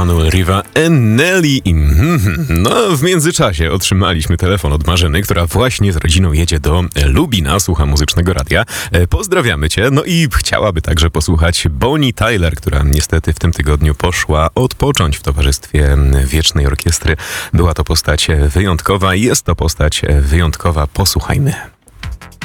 Manuel Riva Nelly. No, w międzyczasie otrzymaliśmy telefon od Marzyny, która właśnie z rodziną jedzie do Lubina, słucha muzycznego radia. Pozdrawiamy cię. No i chciałaby także posłuchać Bonnie Tyler, która niestety w tym tygodniu poszła odpocząć w towarzystwie Wiecznej Orkiestry. Była to postać wyjątkowa i jest to postać wyjątkowa. Posłuchajmy.